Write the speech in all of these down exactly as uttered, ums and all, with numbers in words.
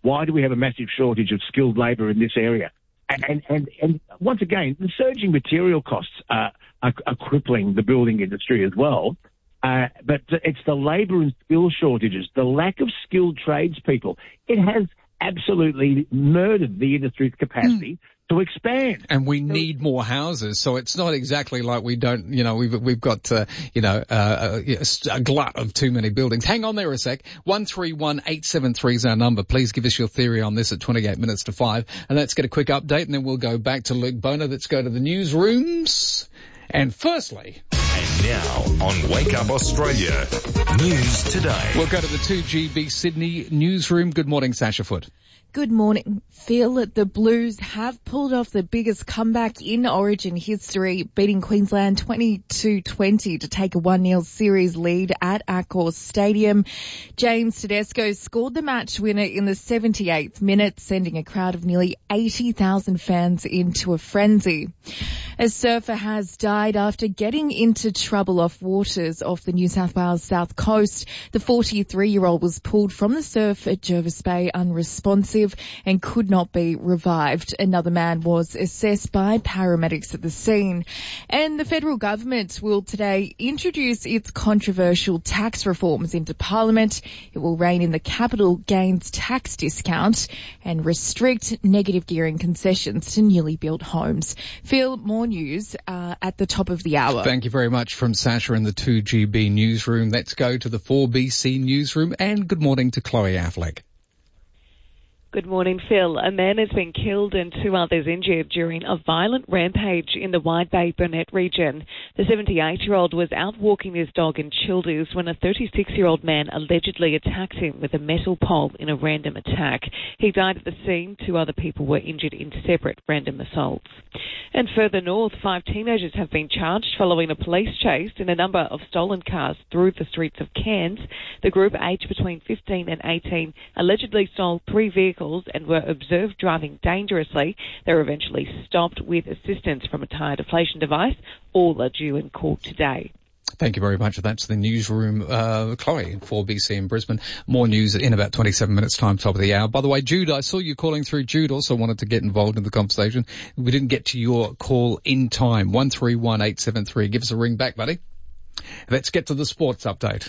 Why do we have a massive shortage of skilled labour in this area? And, and, and once again, the surging material costs are, are, are crippling the building industry as well. Uh, but it's the labour and skill shortages, the lack of skilled tradespeople. It has absolutely murdered the industry's capacity mm. to expand. And we need more houses, so it's not exactly like we don't, you know, we've we've got, uh, you know, uh, a, a glut of too many buildings. Hang on there a sec. one three one eight seven three is our number. Please give us your theory on this at twenty-eight minutes to five. And let's get a quick update, and then we'll go back to Luke Boner. Let's go to the newsrooms. And firstly... And now on Wake Up Australia, News Today. We'll go to the two G B Sydney newsroom. Good morning, Sasha Foote. Good morning. Feel that the Blues have pulled off the biggest comeback in Origin history, beating Queensland twenty-two twenty to take a one nil series lead at Accor Stadium. James Tedesco scored the match winner in the seventy-eighth minute, sending a crowd of nearly eighty thousand fans into a frenzy. A surfer has died after getting into trouble off waters off the New South Wales south coast. The forty-three-year-old was pulled from the surf at Jervis Bay unresponsive and could not be revived. Another man was assessed by paramedics at the scene. And the federal government will today introduce its controversial tax reforms into Parliament. It will rein in the capital gains tax discount and restrict negative gearing concessions to newly built homes. Phil, more news uh, at the top of the hour. Thank you very much from Sasha in the two G B newsroom. Let's go to the four B C newsroom, and good morning to Chloe Affleck. Good morning, Phil. A man has been killed and two others injured during a violent rampage in the Wide Bay Burnett region. The seventy-eight-year-old was out walking his dog in Childers when a thirty-six-year-old man allegedly attacked him with a metal pole in a random attack. He died at the scene. Two other people were injured in separate random assaults. And further north, five teenagers have been charged following a police chase in a number of stolen cars through the streets of Cairns. The group, aged between fifteen and eighteen, allegedly stole three vehicles and were observed driving dangerously. They were eventually stopped with assistance from a tyre deflation device. All are due in court today. Thank you very much. That's the newsroom, uh, Chloe, four B C in Brisbane. More news in about twenty-seven minutes time, top of the hour. By the way, Jude, I saw you calling through. Jude also wanted to get involved in the conversation. We didn't get to your call in time. one three one eight seven three. Give us a ring back, buddy. Let's get to the sports update.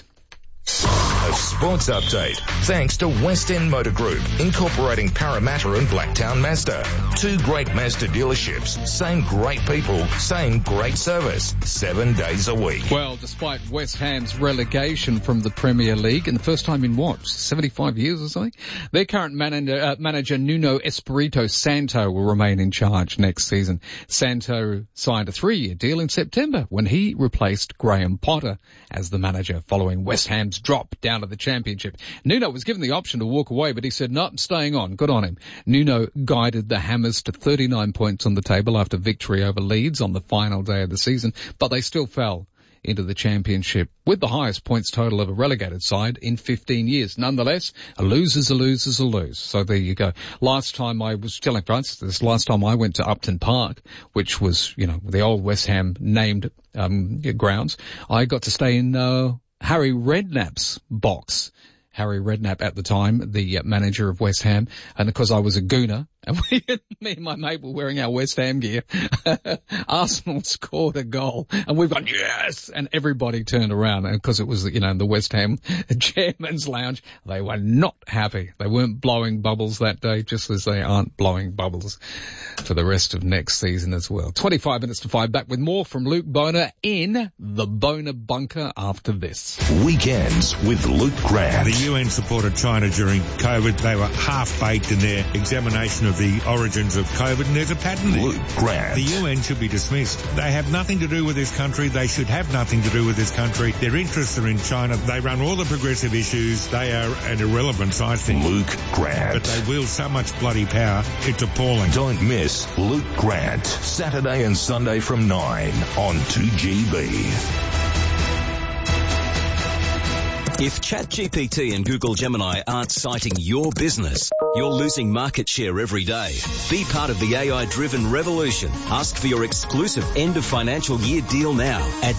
A sports update, thanks to West End Motor Group, incorporating Parramatta and Blacktown Mazda. Two great Mazda dealerships, same great people, same great service, seven days a week. Well, despite West Ham's relegation from the Premier League, and the first time in what, seventy-five years or something, their current manager, uh, manager Nuno Espirito Santo will remain in charge next season. Santo signed a three-year deal in September when he replaced Graham Potter as the manager following West Ham's drop down to the Championship. Nuno was given the option to walk away, but he said, no, I'm staying on. Good on him. Nuno guided the Hammers to thirty-nine points on the table after victory over Leeds on the final day of the season, but they still fell into the Championship with the highest points total of a relegated side in fifteen years. Nonetheless, a loser's a loser's a lose. So there you go. Last time I was telling Francis this, last time I went to Upton Park, which was, you know, the old West Ham named um grounds, I got to stay in uh Harry Redknapp's box. Harry Redknapp at the time, the manager of West Ham, and because I was a gooner, and we, me and my mate were wearing our West Ham gear, Arsenal scored a goal, and we've gone, yes! And everybody turned around, and because it was, you know, the West Ham chairman's lounge, they were not happy. They weren't blowing bubbles that day, just as they aren't blowing bubbles for the rest of next season as well. twenty-five minutes to five, back with more from Luke Boner in the Boner Bunker after this. Weekends with Luke Grant. The U N supported China during COVID. They were half-baked in their examination of the origins of COVID, and there's a pattern there. Luke Grant. The U N should be dismissed. They have nothing to do with this country. They should have nothing to do with this country. Their interests are in China. They run all the progressive issues. They are an irrelevance, I think. Luke Grant. But they wield so much bloody power, it's appalling. Don't miss Luke Grant, Saturday and Sunday from nine on two G B. If ChatGPT and Google Gemini aren't citing your business, you're losing market share every day. Be part of the A I-driven revolution. Ask for your exclusive end of financial year deal now at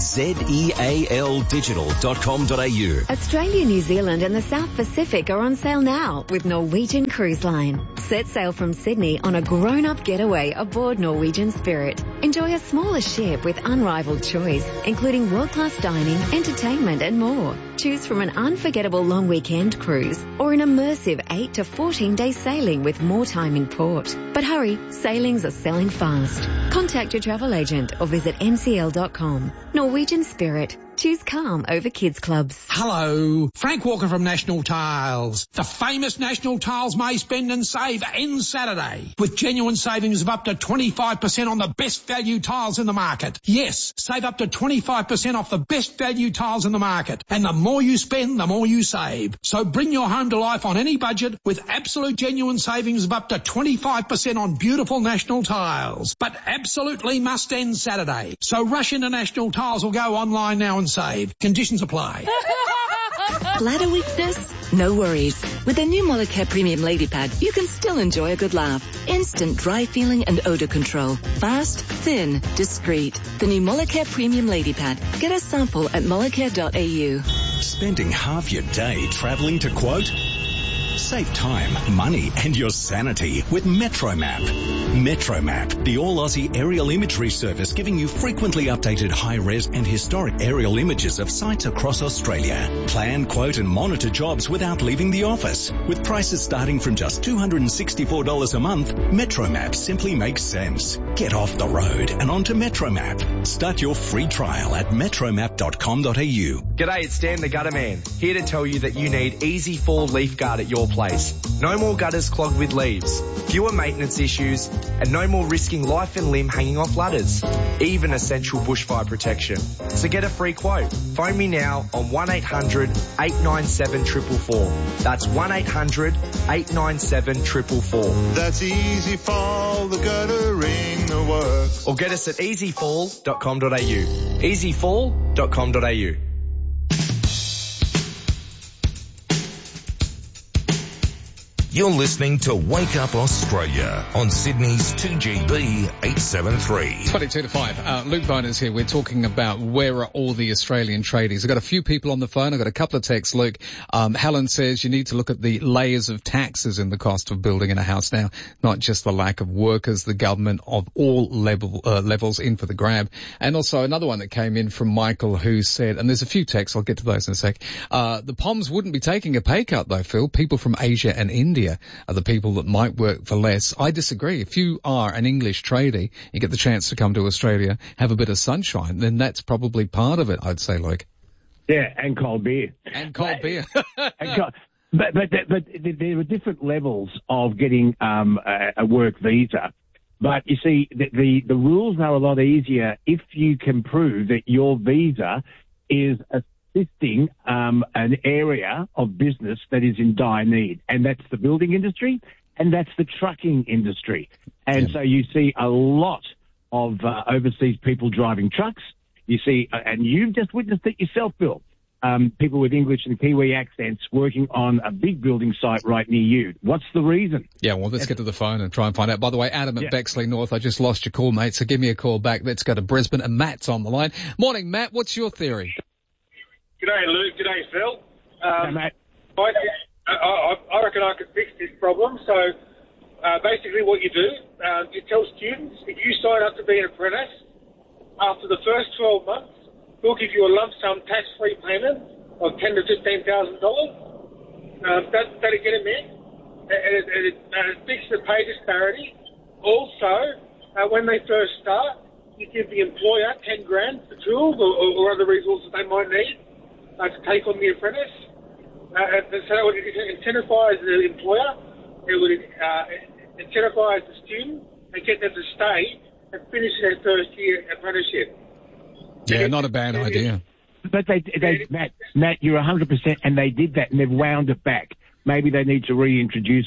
zeal digital dot com dot a u. Australia, New Zealand and the South Pacific are on sale now with Norwegian Cruise Line. Set sail from Sydney on a grown-up getaway aboard Norwegian Spirit. Enjoy a smaller ship with unrivaled choice, including world-class dining, entertainment and more. Choose from an unforgettable long weekend cruise or an immersive eight to fourteen day sailing with more time in port. But hurry, sailings are selling fast. Contact your travel agent or visit n c l dot com. Norwegian Spirit. Choose calm over kids clubs. Hello, Frank Walker from National Tiles. The famous National Tiles May Spend and Save ends Saturday with genuine savings of up to twenty-five percent on the best value tiles in the market. Yes, save up to twenty-five percent off the best value tiles in the market. And the more you spend, the more you save. So bring your home to life on any budget with absolute genuine savings of up to twenty-five percent on beautiful National Tiles. But absolutely must end Saturday. So rush into National Tiles or go online now and save. Conditions apply. Bladder weakness? No worries. With the new Molicare Premium Lady Pad, you can still enjoy a good laugh. Instant dry feeling and odor control. Fast, thin, discreet. The new Molicare Premium Lady Pad. Get a sample at molicare dot a u. Spending half your day travelling to quote? Save time, money and your sanity with MetroMap. MetroMap, the all-Aussie aerial imagery service giving you frequently updated high-res and historic aerial images of sites across Australia. Plan, quote and monitor jobs without leaving the office. With prices starting from just two hundred sixty-four dollars a month, MetroMap simply makes sense. Get off the road and onto MetroMap. Start your free trial at metromap dot com dot a u. G'day, it's Dan the Gutter Man, here to tell you that you need Easy Fall Leaf Guard at your place. No more gutters clogged with leaves, fewer maintenance issues, and no more risking life and limb hanging off ladders. Even essential bushfire protection. So get a free quote. Phone me now on one eight hundred eight nine seven four four four. That's one eight hundred eight nine seven four four four. That's Easy Fall, the guttering the work. Or get us at easy fall dot com dot a u. easy fall dot com dot a u. You're listening to Wake Up Australia on Sydney's two G B eight seventy-three. twenty-two to five. Uh, Luke Boners here. We're talking about where are all the Australian tradies. I've got a few people on the phone. I've got a couple of texts, Luke. Um, Helen says you need to look at the layers of taxes in the cost of building in a house now, not just the lack of workers, the government of all level, uh, levels in for the grab. And also another one that came in from Michael who said, and there's a few texts, I'll get to those in a sec, uh, the P O Ms wouldn't be taking a pay cut though, Phil. People from Asia and India are the people that might work for less. I disagree. If you are an English tradie, you get the chance to come to Australia, have a bit of sunshine, then that's probably part of it, I'd say, Luke. Yeah, and cold beer. And cold beer. and cold, but, but, but there are different levels of getting um, a, a work visa. But you see, the, the, the rules are a lot easier if you can prove that your visa is a assisting um, an area of business that is in dire need, and that's the building industry and that's the trucking industry. And yeah. so you see a lot of uh, overseas people driving trucks. You see, uh, and you've just witnessed it yourself, Bill, um, people with English and Kiwi accents working on a big building site right near you. What's the reason? Yeah, well, let's get to the phone and try and find out. By the way, Adam at yeah. Bexley North, I just lost your call, mate, so give me a call back. Let's go to Brisbane, and Matt's on the line. Morning, Matt. What's your theory? G'day, Luke. G'day, Phil. Um, hey, mate. I, I, I reckon I could fix this problem. So, uh, basically what you do, uh, you tell students, if you sign up to be an apprentice, after the first twelve months, we'll give you a lump sum tax-free payment of ten to fifteen thousand dollars. Um, that, that'll get them in. And it, and it, and it fixes the pay disparity. Also, uh, when they first start, you give the employer ten grand for tools or, or, or other resources they might need uh, to take on the apprentice. Uh, and so it would incentivise the employer, it would uh, incentivise the student and get them to stay and finish their first year apprenticeship. Yeah, not a bad idea. But they, they, Matt, Matt, you're one hundred percent, and they did that and they've wound it back. Maybe they need to reintroduce it.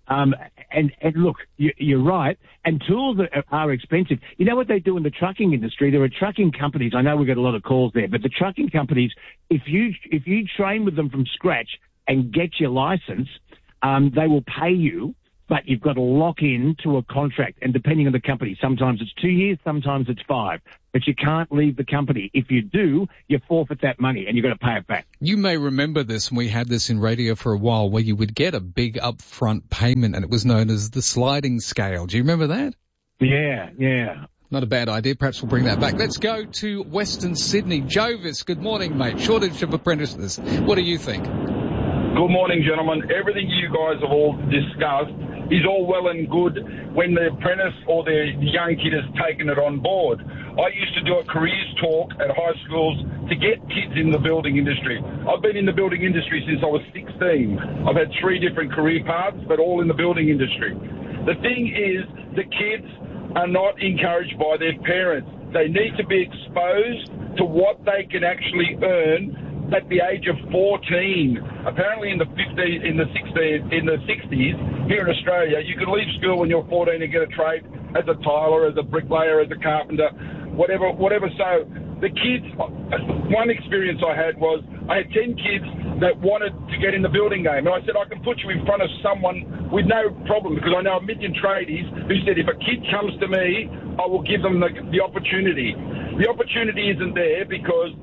Um, and, and look, you, you're right. And tools are, are expensive. You know what they do in the trucking industry? There are trucking companies. I know we get a lot of calls there, but the trucking companies, if you if you train with them from scratch and get your license, um, they will pay you. But you've got to lock in to a contract, and depending on the company, sometimes it's two years, sometimes it's five. But you can't leave the company. If you do, you forfeit that money, and you've got to pay it back. You may remember this, and we had this in radio for a while, where you would get a big upfront payment, and it was known as the sliding scale. Do you remember that? Yeah, yeah. Not a bad idea. Perhaps we'll bring that back. Let's go to Western Sydney. Jovis, good morning, mate. Shortage of apprentices. What do you think? Good morning, gentlemen. Everything you guys have all discussed is all well and good when the apprentice or the young kid has taken it on board. I used to do a careers talk at high schools to get kids in the building industry. I've been in the building industry since I was sixteen. I've had three different career paths, but all in the building industry. The thing is, the kids are not encouraged by their parents. They need to be exposed to what they can actually earn at the age of fourteen. Apparently in the fifties, in the sixties, in the sixties, here in Australia, you could leave school when you're fourteen and get a trade as a tiler, as a bricklayer, as a carpenter, whatever, whatever. So the kids, one experience I had was I had ten kids that wanted to get in the building game. And I said, I can put you in front of someone with no problem, because I know a million tradies who said, if a kid comes to me, I will give them the, the opportunity. The opportunity isn't there because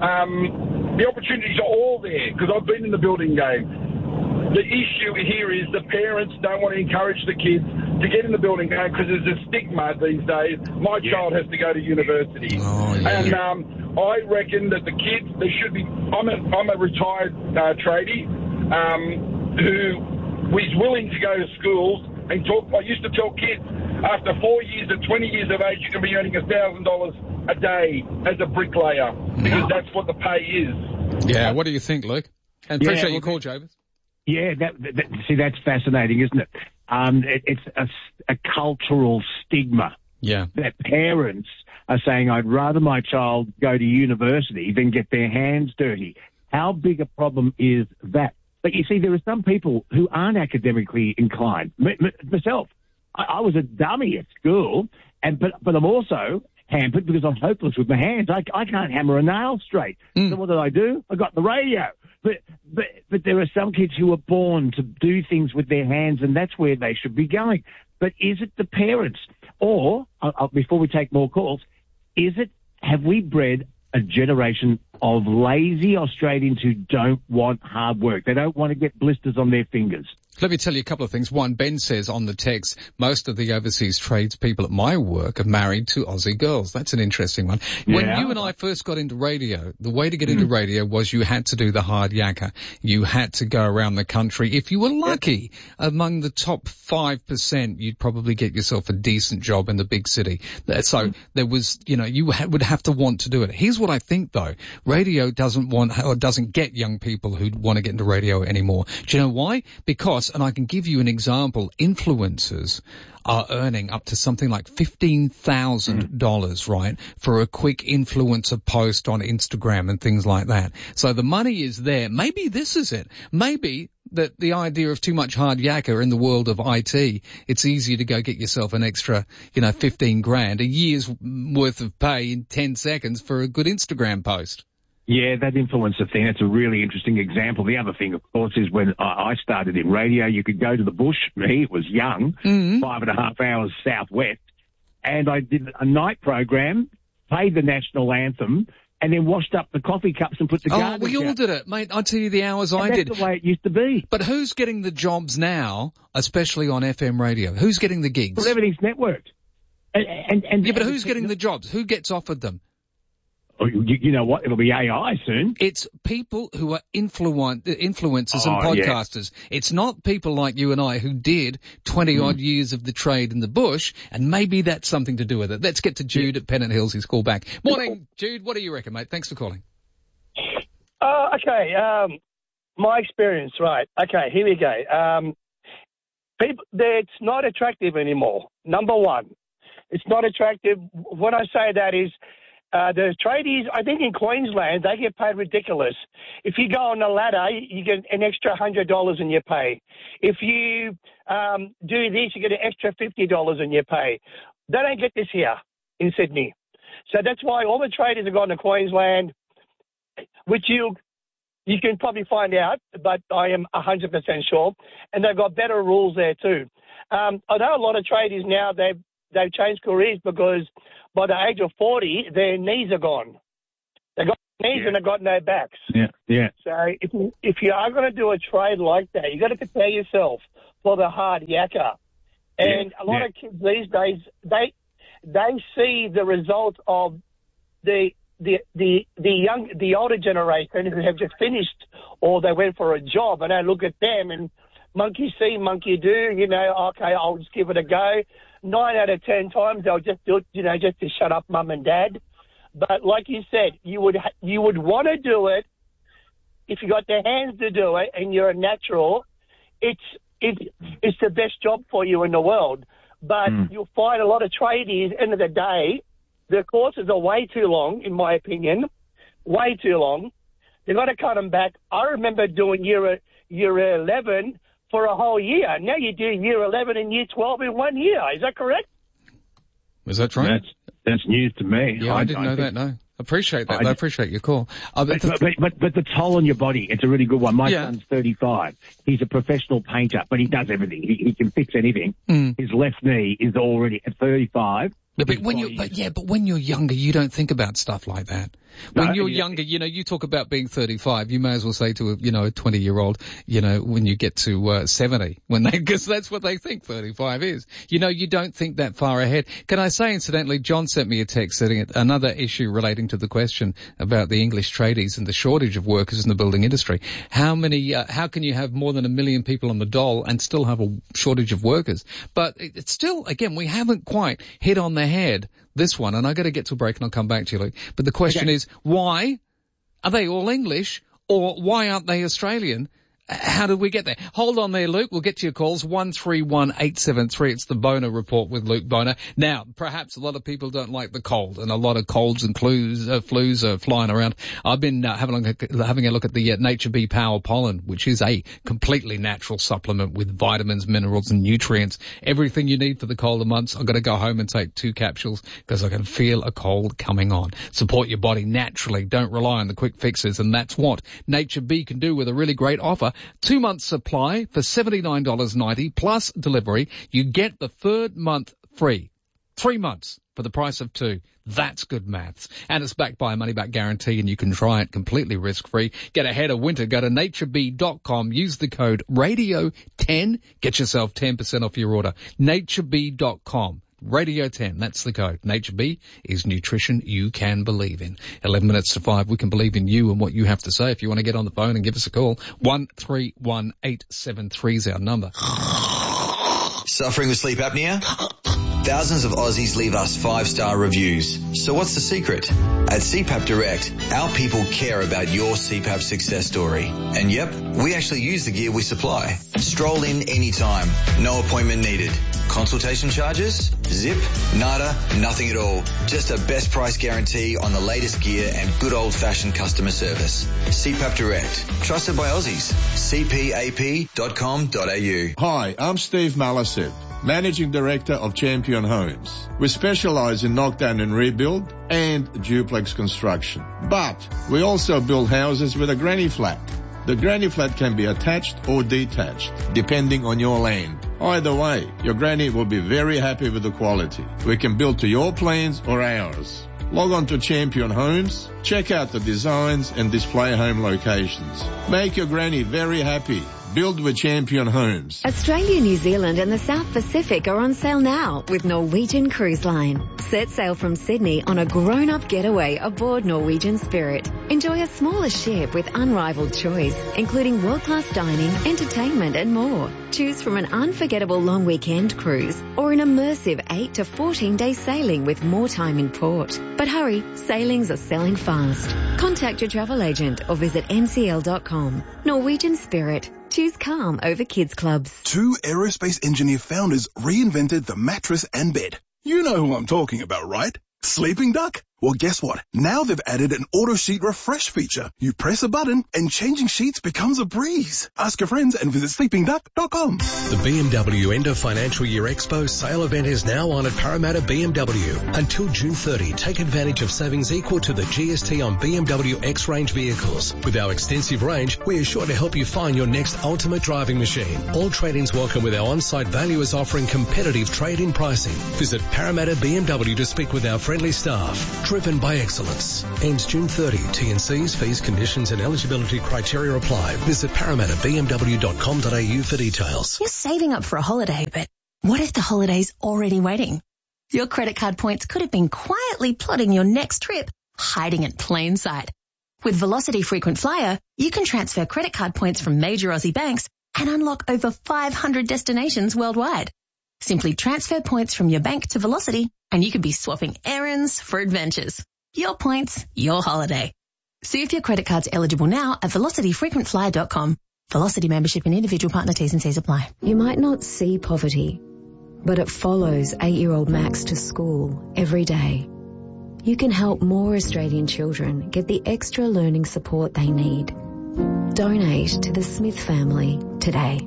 Um, the opportunities are all there, because I've been in the building game. The issue here is the parents don't want to encourage the kids to get in the building game because there's a stigma these days. My yeah. child has to go to university. Oh, yeah. And um, I reckon that the kids, they should be... I'm a, I'm a retired uh, tradie um, who is willing to go to schools and talk. I used to tell kids, after four years and twenty years of age, you can be earning one thousand dollars a day as a bricklayer, because that's what the pay is. Yeah, what do you think, Luke? And appreciate yeah, well, your call, Jovis. Yeah, that, that, see, that's fascinating, isn't it? Um, it it's a, a cultural stigma. Yeah. That parents are saying, I'd rather my child go to university than get their hands dirty. How big a problem is that? But you see, there are some people who aren't academically inclined. M- m- myself, I, I was a dummy at school, and but but I'm also hampered because I'm hopeless with my hands. I, I can't hammer a nail straight. Mm. So what did I do? I got the radio. But, but but there are some kids who are born to do things with their hands, and that's where they should be going. But is it the parents? Or, uh, before we take more calls, is it, have we bred a generation of lazy Australians who don't want hard work? They don't want to get blisters on their fingers. Let me tell you a couple of things. One, Ben says on the text, most of the overseas tradespeople at my work are married to Aussie girls. That's an interesting one. When yeah. you and I first got into radio, the way to get into radio was you had to do the hard yakka. You had to go around the country. If you were lucky, yeah. among the top five percent, you'd probably get yourself a decent job in the big city. So mm. there was, you know, you ha- would have to want to do it. Here's what I think though. Radio doesn't want, or doesn't get young people who want to get into radio anymore. Do you know why? Because, and I can give you an example, influencers are earning up to something like fifteen thousand dollars, mm. right, for a quick influencer post on Instagram and things like that. So the money is there. Maybe this is it. Maybe that the idea of too much hard yakka in the world of I T, it's easier to go get yourself an extra, you know, fifteen grand, a year's worth of pay in ten seconds for a good Instagram post. Yeah, that influencer thing, that's a really interesting example. The other thing, of course, is when I started in radio, you could go to the bush. Me, it was young, mm-hmm. five and a half hours southwest, and I did a night program, played the national anthem, and then washed up the coffee cups and put the oh, garbage we all out. did it, mate. I tell you the hours and I that's did. That's the way it used to be. But who's getting the jobs now, especially on F M radio? Who's getting the gigs? Well, everything's networked. And, and, and, yeah, but and who's getting the jobs? Who gets offered them? You, you know what? It'll be A I soon. It's people who are influ- influencers oh, and podcasters. Yeah. It's not people like you and I who did twenty odd mm. years of the trade in the bush, and maybe that's something to do with it. Let's get to Jude yeah. at Pennant Hills. He's called back. Morning, Jude. What do you reckon, mate? Thanks for calling. Uh, okay. Um, my experience, right. Okay, here we go. Um, people, it's not attractive anymore. Number one, it's not attractive. When I say that is, Uh, the tradies, I think in Queensland, they get paid ridiculous. If you go on the ladder, you get an extra one hundred dollars in your pay. If you um, do this, you get an extra fifty dollars in your pay. They don't get this here in Sydney. So that's why all the traders have gone to Queensland, which you you can probably find out, but I am one hundred percent sure. And they've got better rules there too. Um, I know a lot of tradies now, they've, they've changed careers because by the age of forty, their knees are gone. They've got knees yeah. and they've got no backs. Yeah, yeah. So if you, if you are going to do a trade like that, you've got to prepare yourself for the hard yakka. And yeah. a lot yeah. of kids these days, they they see the result of the the the the young the older generation who have just finished or they went for a job, and they look at them and monkey see, monkey do. You know, okay, I'll just give it a go. Nine out of ten times they'll just do it, you know, just to shut up mum and dad. But like you said, you would you would want to do it if you got the hands to do it, and you're a natural. It's it, it's the best job for you in the world. But mm. you'll find a lot of tradies, end of the day, the courses are way too long, in my opinion, way too long. They've got to cut them back. I remember doing year year eleven for a whole year. Now you do year eleven and year twelve in one year. Is that correct? Is that right? That's, that's news to me. Yeah, I, I didn't I know think... that, no. Appreciate that. I, I appreciate your call. Uh, but, but, but, but, but the toll on your body, it's a really good one. My yeah. son's thirty-five. He's a professional painter, but he does everything. He, he can fix anything. Mm. His left knee is already at thirty-five. But, but when you, but yeah, but when you're younger, you don't think about stuff like that. When no, you're yeah. younger, you know, you talk about being thirty-five. You may as well say to a, you know, a twenty-year-old, you know, when you get to uh, seventy, when they, because that's what they think thirty-five is. You know, you don't think that far ahead. Can I say, incidentally, John sent me a text setting it another issue relating to the question about the English tradies and the shortage of workers in the building industry. How many? Uh, how can you have more than a million people on the dole and still have a shortage of workers? But it, it's still, again, we haven't quite hit on the head. This one, and I got to get to a break and I'll come back to you, Luke. But the question okay. is, why are they all English, or why aren't they Australian? How did we get there? Hold on there, Luke. We'll get to your calls. one three one eight seven three. It's the Boner Report with Luke Boner. Now, perhaps a lot of people don't like the cold, and a lot of colds and flus, uh, flus are flying around. I've been uh, having, a look at, having a look at the uh, Nature Bee Power Pollen, which is a completely natural supplement with vitamins, minerals, and nutrients. Everything you need for the colder months. I've got to go home and take two capsules because I can feel a cold coming on. Support your body naturally. Don't rely on the quick fixes, and that's what Nature Bee can do with a really great offer. Two months supply for seventy-nine dollars ninety plus delivery. You get the third month free. Three months for the price of two. That's good maths. And it's backed by a money-back guarantee, and you can try it completely risk-free. Get ahead of winter. Go to nature bee dot com. Use the code radio ten. Get yourself ten percent off your order. nature bee dot com. Radio ten, that's the code. Nature Bee is nutrition you can believe in. eleven minutes to five, we can believe in you and what you have to say. If you want to get on the phone and give us a call, one three one eight seven three is our number. Suffering with sleep apnea? Thousands of Aussies leave us five-star reviews. So what's the secret? At C PAP Direct, our people care about your C PAP success story. And yep, we actually use the gear we supply. Stroll in anytime. No appointment needed. Consultation charges? Zip? Nada? Nothing at all. Just a best price guarantee on the latest gear and good old-fashioned customer service. C PAP Direct. Trusted by Aussies. c p a p dot com dot a u. Hi, I'm Steve Malasip, Managing Director of Champion Homes. We specialize in knockdown and rebuild and duplex construction. But we also build houses with a granny flat. The granny flat can be attached or detached, depending on your land. Either way, your granny will be very happy with the quality. We can build to your plans or ours. Log on to Champion Homes, check out the designs and display home locations. Make your granny very happy. Build with Champion Homes. Australia, New Zealand and the South Pacific are on sale now with Norwegian Cruise Line. Set sail from Sydney on a grown-up getaway aboard Norwegian Spirit. Enjoy a smaller ship with unrivaled choice, including world-class dining, entertainment and more. Choose from an unforgettable long weekend cruise or an immersive eight to fourteen day sailing with more time in port. But hurry, sailings are selling fast. Contact your travel agent or visit n c l dot com. Norwegian Spirit. Choose calm over kids clubs. Two aerospace engineer founders reinvented the mattress and bed. You know who I'm talking about, right? Sleeping Duck. Well, guess what? Now they've added an auto sheet refresh feature. You press a button and changing sheets becomes a breeze. Ask your friends and visit sleeping duck dot com. The B M W End of Financial Year Expo sale event is now on at Parramatta B M W. Until June thirtieth, take advantage of savings equal to the G S T on B M W X-Range vehicles. With our extensive range, we are sure to help you find your next ultimate driving machine. All trade-ins welcome with our on-site valuers offering competitive trade-in pricing. Visit Parramatta B M W to speak with our friendly staff. Driven by excellence. Ends June thirtieth. T and Cs, fees, conditions and eligibility criteria apply. Visit parramatta b m w dot com dot a u for details. You're saving up for a holiday, but what if the holiday's already waiting? Your credit card points could have been quietly plotting your next trip, hiding in plain sight. With Velocity Frequent Flyer, you can transfer credit card points from major Aussie banks and unlock over five hundred destinations worldwide. Simply transfer points from your bank to Velocity and you could be swapping errands for adventures. Your points, your holiday. See if your credit card's eligible now at velocity frequent flyer dot com. Velocity membership and individual partner T's and C's apply. You might not see poverty, but it follows eight-year-old Max to school every day. You can help more Australian children get the extra learning support they need. Donate to the Smith family today.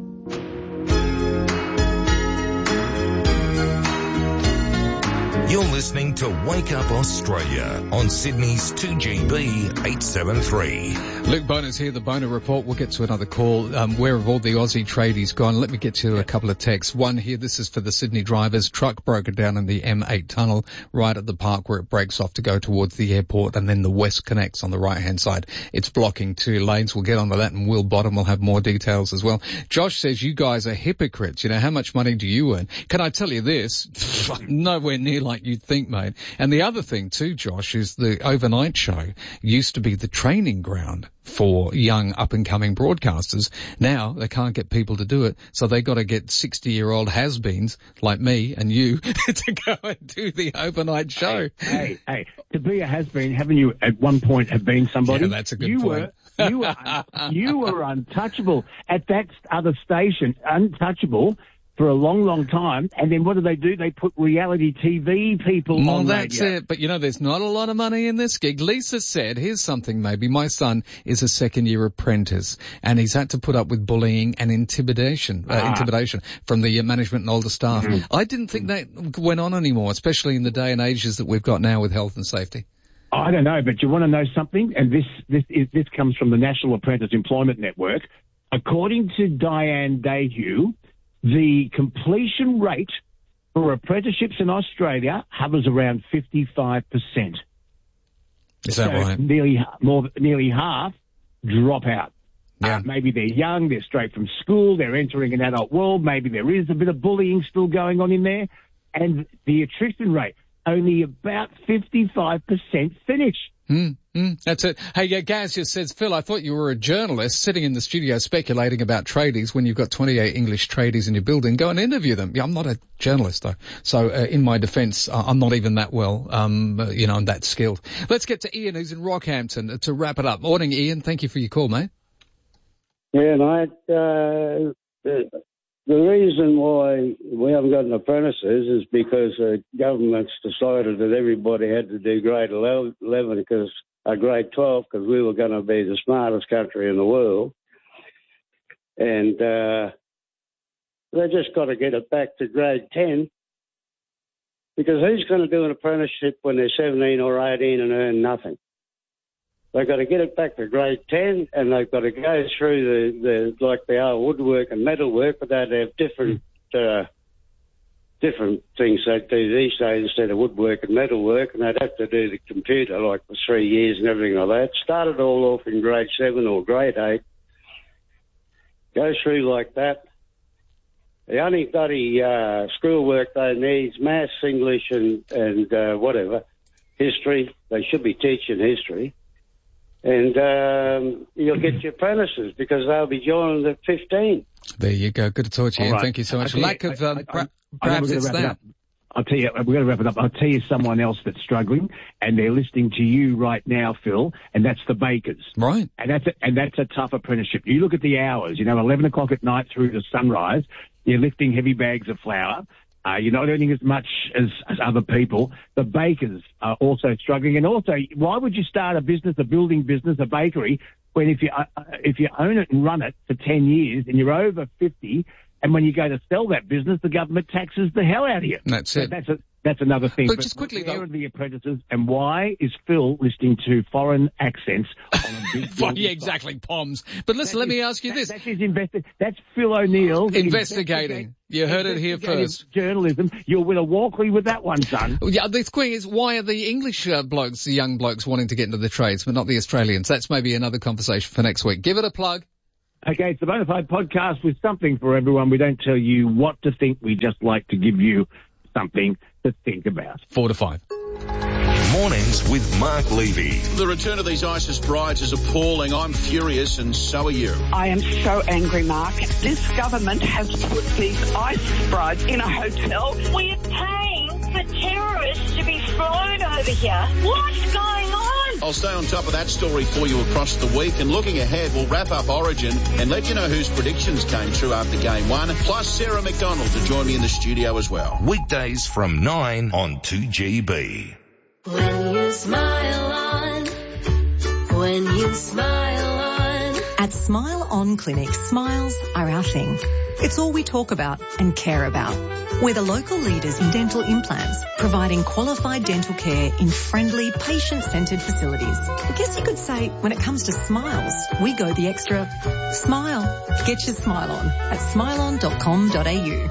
You're listening to Wake Up Australia on Sydney's two G B eight seventy-three. Luke Boner's here, the Boner Report. We'll get to another call. Um, where have all the Aussie tradies gone? Let me get to a couple of texts. One here, this is for the Sydney drivers. Truck broken down in the M eight tunnel right at the park where it breaks off to go towards the airport, and then the West connects on the right-hand side. It's blocking two lanes. We'll get onto that, and Will Bottom will have more details as well. Josh says, you guys are hypocrites. You know, how much money do you earn? Can I tell you this? Nowhere near like you'd think, mate. And the other thing too, Josh, is the overnight show used to be the training ground for young up-and-coming broadcasters. Now they can't get people to do it, so they got to get sixty-year-old has-beens like me and you to go and do the overnight show. Hey, hey, hey, to be a has-been, haven't you at one point have been somebody? Yeah, that's a good you point. Were, you were, you were untouchable at that other station, untouchable for a long, long time, and then what do they do? They put reality T V people well, on that's radio. it. But, you know, there's not a lot of money in this gig. Lisa said, here's something maybe. My son is a second-year apprentice, and he's had to put up with bullying and intimidation uh, ah. intimidation from the uh, management and older staff. Mm-hmm. I didn't think that went on anymore, especially in the day and ages that we've got now with health and safety. I don't know, but you want to know something? And this, this, is, this comes from the National Apprentice Employment Network. According to Diane Dayhue, the completion rate for apprenticeships in Australia hovers around fifty-five percent. Is that so right? Nearly, more, nearly half drop out. Yeah. Uh, maybe they're young, they're straight from school, they're entering an adult world, maybe there is a bit of bullying still going on in there, and the attrition rate, only about fifty-five percent finish. Mm, mm, that's it. Hey, yeah, Gaz just says, Phil, I thought you were a journalist sitting in the studio speculating about tradies when you've got twenty-eight English tradies in your building. Go and interview them. Yeah, I'm not a journalist, though. So, uh, in my defence, uh, I'm not even that well, um, uh, you know, I'm that skilled. Let's get to Ian, who's in Rockhampton, uh, to wrap it up. Morning, Ian. Thank you for your call, mate. Yeah, mate. Uh, the, the reason why we haven't got an apprentices is because the government's decided that everybody had to do grade eleven because uh, grade twelve because we were going to be the smartest country in the world, and uh, they just got to get it back to grade ten because who's going to do an apprenticeship when they're seventeen or eighteen and earn nothing? They've got to get it back to grade ten, and they've got to go through the, the like the old woodwork and metalwork, but they'd have different uh, different things they do these days instead of woodwork and metalwork, and they'd have to do the computer like for three years and everything like that. Started all off in grade seven or grade eight. Go through like that. The only bloody uh, schoolwork they need is maths, English, and, and uh, whatever, history. They should be teaching history. And um, you'll get your apprentices because they'll be joining at fifteen. There you go. Good to talk to you. Right. Thank you so much. You, Lack of, um, I, I, pra- I, perhaps I it's that. It I'll tell you, we're going to wrap it up. I'll tell you someone else that's struggling, and they're listening to you right now, Phil, and that's the bakers. Right. And that's a, and that's a tough apprenticeship. You look at the hours, you know, eleven o'clock at night through to sunrise, you're lifting heavy bags of flour. Uh, you're not earning as much as, as other people. The bakers are also struggling. And also, why would you start a business, a building business, a bakery, when if you, uh, if you own it and run it for ten years and you're over fifty, and when you go to sell that business, the government taxes the hell out of you. That's so it. That's a, That's another thing. But, but just quickly, where though. are the apprentices, and why is Phil listening to foreign accents on a big Well, yeah, exactly, P O Ms. But listen, that let is, me ask you that, this. That's his investi- That's Phil O'Neill. Investigating. You heard it here first. Journalism. You'll win a Walkley with that one, son. Yeah, the thing is, why are the English uh, blokes, the young blokes, wanting to get into the trades, but not the Australians? That's maybe another conversation for next week. Give it a plug. Okay, it's the Bonafide podcast with something for everyone. We don't tell you what to think. We just like to give you something to think about. Four to five. Mornings with Mark Levy. The return of these ISIS brides is appalling. I'm furious, and so are you. I am so angry, Mark. This government has put these ISIS brides in a hotel. We're paying for terrorists to be flown over here. What's going on? I'll stay on top of that story for you across the week, and looking ahead, we'll wrap up Origin and let you know whose predictions came true after game one, plus Sarah McDonald to join me in the studio as well. Weekdays from nine on two G B. When you smile on, when you smile on. At Smile On Clinic, smiles are our thing. It's all we talk about and care about. We're the local leaders in dental implants, providing qualified dental care in friendly, patient-centred facilities. I guess you could say, when it comes to smiles, we go the extra smile. Get your smile on at smile on dot com dot a u.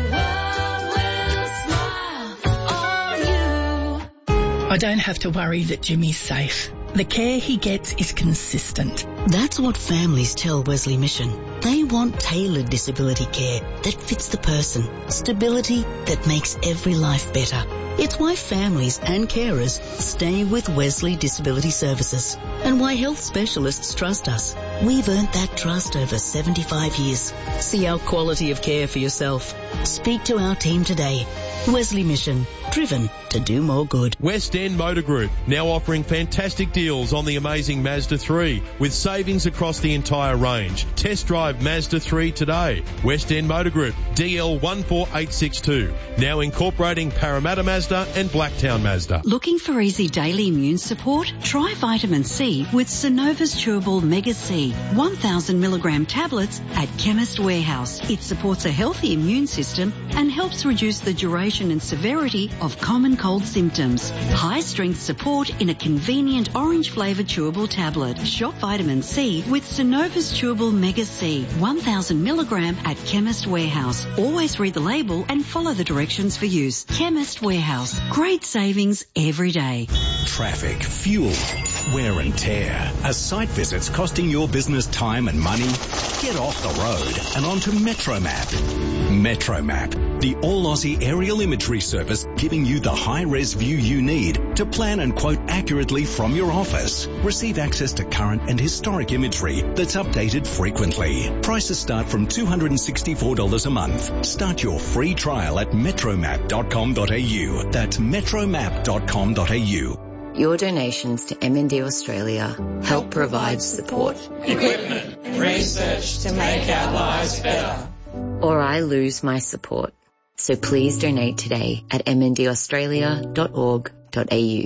I don't have to worry that Jimmy's safe. The care he gets is consistent. That's what families tell Wesley Mission. They want tailored disability care that fits the person, stability that makes every life better. It's why families and carers stay with Wesley Disability Services, and why health specialists trust us. We've earned that trust over seventy-five years. See our quality of care for yourself. Speak to our team today. Wesley Mission, driven to do more good. West End Motor Group, now offering fantastic deals on the amazing Mazda three, with savings across the entire range. Test drive Mazda three today. West End Motor Group, D L one four eight six two, now incorporating Parramatta Mazda and Blacktown Mazda. Looking for easy daily immune support? Try vitamin C with Synova's Chewable Mega C, one thousand milligram tablets at Chemist Warehouse. It supports a healthy immune system and helps reduce the duration and severity of common cold symptoms. High strength support in a convenient orange flavoured chewable tablet. Shop vitamin C with Synova's Chewable Mega C, one thousand milligram at Chemist Warehouse. Always read the label and follow the directions for use. Chemist Warehouse. Great savings every day. Traffic, fuel, wear and tear. Are site visits costing your business time and money? Get off the road and onto MetroMap. MetroMap, the all-Aussie aerial imagery service giving you the high-res view you need to plan and quote accurately from your office. Receive access to current and historic imagery that's updated frequently. Prices start from two hundred sixty-four dollars a month. Start your free trial at metromap dot com dot a u. That's metromap dot com dot a u. Your donations to M N D Australia help provide support, equipment, research to make our lives better. Or I lose my support. So please donate today at m n d australia dot org dot a u.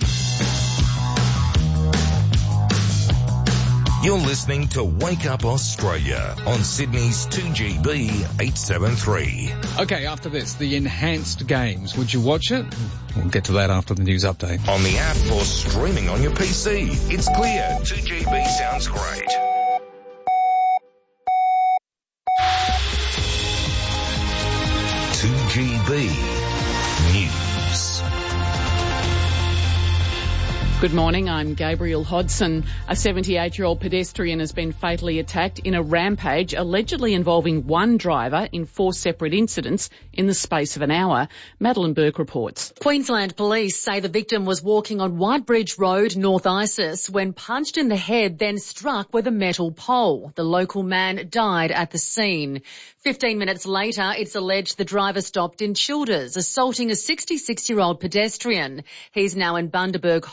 You're listening to Wake Up Australia on Sydney's two G B eight seventy-three. Okay, after this, the enhanced games. Would you watch it? We'll get to that after the news update. On the app or streaming on your P C. It's clear. two G B sounds great. two G B News. Good morning, I'm Gabriel Hodson. A seventy-eight-year-old pedestrian has been fatally attacked in a rampage allegedly involving one driver in four separate incidents in the space of an hour. Madeline Burke reports. Queensland police say the victim was walking on Whitebridge Road, North Isis, when punched in the head, then struck with a metal pole. The local man died at the scene. Fifteen minutes later, it's alleged the driver stopped in Childers, assaulting a sixty-six-year-old pedestrian. He's now in Bundaberg Hospital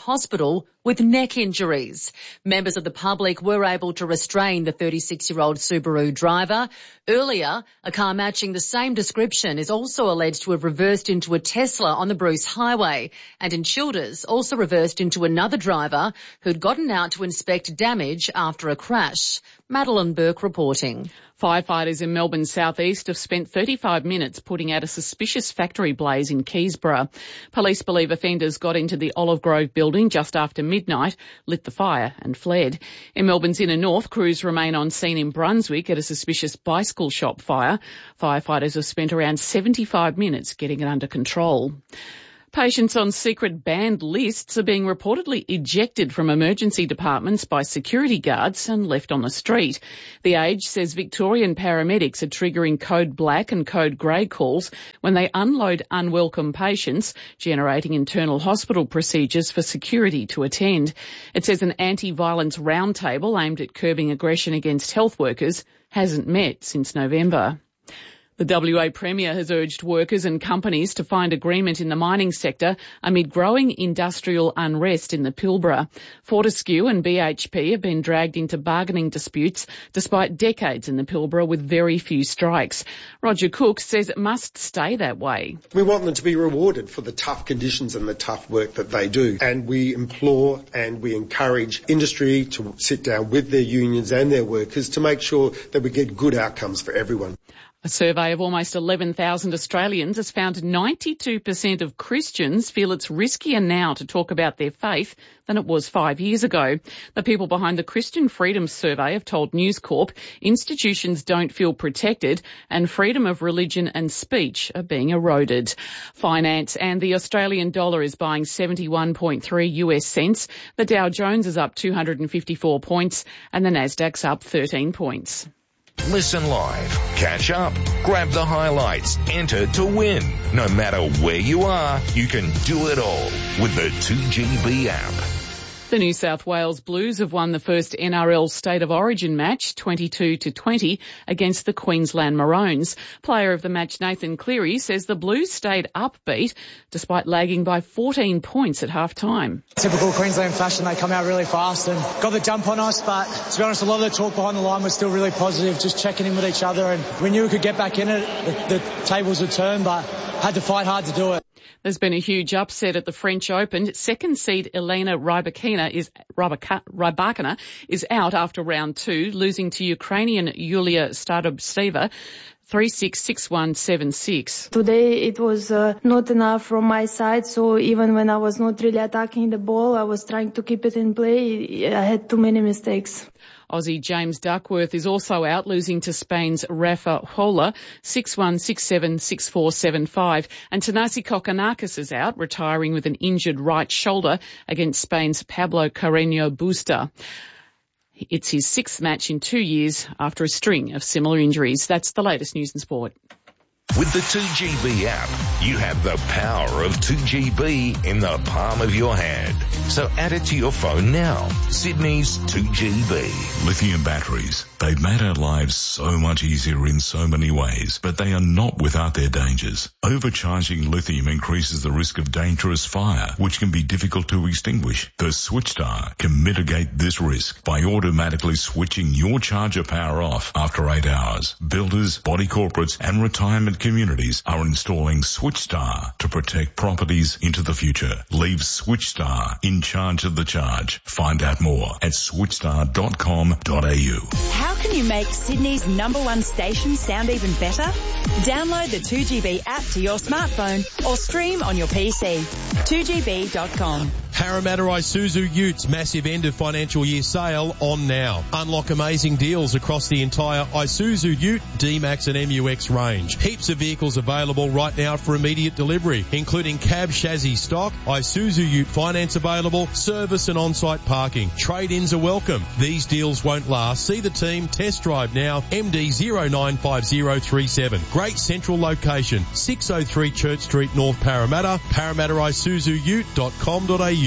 hospital with neck injuries. Members of the public were able to restrain the thirty-six-year-old Subaru driver. Earlier, a car matching the same description is also alleged to have reversed into a Tesla on the Bruce Highway, and in Childers also reversed into another driver who'd gotten out to inspect damage after a crash. Madeline Burke reporting. Firefighters in Melbourne's southeast have spent thirty-five minutes putting out a suspicious factory blaze in Keysborough. Police believe offenders got into the Olive Grove building just after midnight, lit the fire and fled. In Melbourne's inner north, crews remain on scene in Brunswick at a suspicious bicycle shop fire. Firefighters have spent around seventy-five minutes getting it under control. Patients on secret banned lists are being reportedly ejected from emergency departments by security guards and left on the street. The Age says Victorian paramedics are triggering code black and code grey calls when they unload unwelcome patients, generating internal hospital procedures for security to attend. It says an anti-violence roundtable aimed at curbing aggression against health workers hasn't met since November. The W A Premier has urged workers and companies to find agreement in the mining sector amid growing industrial unrest in the Pilbara. Fortescue and B H P have been dragged into bargaining disputes despite decades in the Pilbara with very few strikes. Roger Cook says it must stay that way. We want them to be rewarded for the tough conditions and the tough work that they do. And we implore and we encourage industry to sit down with their unions and their workers to make sure that we get good outcomes for everyone. A survey of almost eleven thousand Australians has found ninety-two percent of Christians feel it's riskier now to talk about their faith than it was five years ago. The people behind the Christian Freedom Survey have told News Corp institutions don't feel protected and freedom of religion and speech are being eroded. Finance and the Australian dollar is buying seventy-one point three U S cents. The Dow Jones is up two hundred fifty-four points and the Nasdaq's up thirteen points. Listen live, catch up, grab the highlights, enter to win. No matter where you are, you can do it all with the two G B app. The New South Wales Blues have won the first N R L State of Origin match twenty-two to twenty against the Queensland Maroons. Player of the match Nathan Cleary says the Blues stayed upbeat despite lagging by fourteen points at half-time. Typical Queensland fashion, they come out really fast and got the jump on us, but to be honest, a lot of the talk behind the line was still really positive, just checking in with each other, and we knew we could get back in it. The, the tables would turn, but had to fight hard to do it. There's been a huge upset at the French Open. Second seed Elena Rybakina is Rybakina is out after round two, losing to Ukrainian Yulia Stadobtseva three six, six one, seven six. Today it was uh, not enough from my side, so even when I was not really attacking the ball, I was trying to keep it in play. I had too many mistakes. Aussie James Duckworth is also out, losing to Spain's Rafa Hola six one, six seven, six four, seven five. And Thanasi Kokkinakis is out, retiring with an injured right shoulder against Spain's Pablo Carreño Busta. It's his sixth match in two years after a string of similar injuries. That's the latest news and sport. With the two G B app, you have the power of two G B in the palm of your hand. So add it to your phone now. Sydney's two G B. Lithium batteries. They've made our lives so much easier in so many ways, but they are not without their dangers. Overcharging lithium increases the risk of dangerous fire, which can be difficult to extinguish. The SwitchStar can mitigate this risk by automatically switching your charger power off after eight hours. Builders, body corporates and retirement communities are installing SwitchStar to protect properties into the future. Leave SwitchStar in charge of the charge. Find out more at switchstar dot com dot a u. How can you make Sydney's number one station sound even better? Download the two G B app to your smartphone or stream on your P C. two G B dot com. Parramatta Isuzu Utes massive end of financial year sale on now. Unlock amazing deals across the entire Isuzu Ute, D-Max and M U X range. Heaps of vehicles available right now for immediate delivery, including cab chassis stock, Isuzu Ute finance available, service and on-site parking. Trade-ins are welcome. These deals won't last. See the team, test drive now, M D zero nine five zero three seven. Great central location, six oh three Church Street, North Parramatta, parramatta isuzu ute dot com dot a u.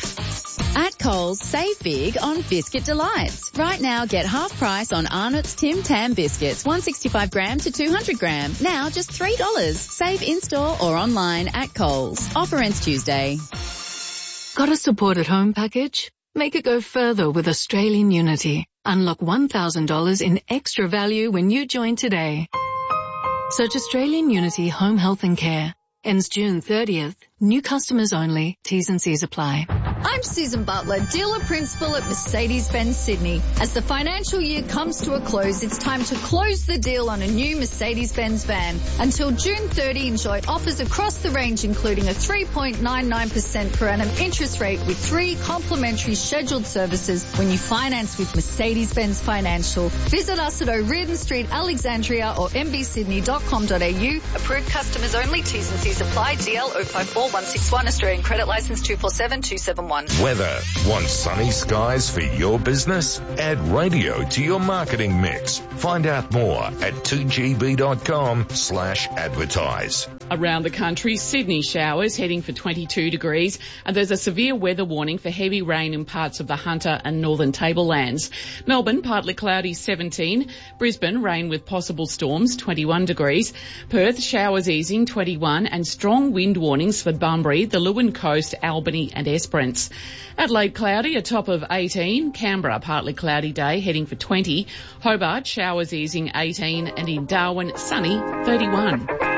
At Coles, save big on Biscuit Delights. Right now, get half price on Arnott's Tim Tam biscuits, one sixty-five gram to two hundred gram. Now just three dollars. Save in-store or online at Coles. Offer ends Tuesday. Got a support at home package? Make it go further with Australian Unity. Unlock one thousand dollars in extra value when you join today. Search Australian Unity Home Health and Care. Ends June thirtieth. New customers only. T's and C's apply. I'm Susan Butler, dealer principal at Mercedes-Benz Sydney. As the financial year comes to a close, it's time to close the deal on a new Mercedes-Benz van. Until June thirtieth, enjoy offers across the range, including a three point nine nine percent per annum interest rate with three complimentary scheduled services when you finance with Mercedes-Benz Financial. Visit us at O'Riordan Street, Alexandria or m b sydney dot com dot a u. Approved customers only. T's and C's apply. D L zero five four one six one. Australian credit licence two four seven two seven one. Weather. Want sunny skies for your business? Add radio to your marketing mix. Find out more at two g b dot com slash advertise. Around the country, Sydney showers heading for twenty-two degrees, and there's a severe weather warning for heavy rain in parts of the Hunter and Northern Tablelands. Melbourne, partly cloudy, seventeen. Brisbane, rain with possible storms, twenty-one degrees. Perth, showers easing, twenty-one, and strong wind warnings for Bunbury, the Leeuwin Coast, Albany and Esperance. Adelaide, cloudy, a top of eighteen. Canberra, partly cloudy day, heading for twenty. Hobart, showers easing, eighteen, and in Darwin, sunny, thirty-one.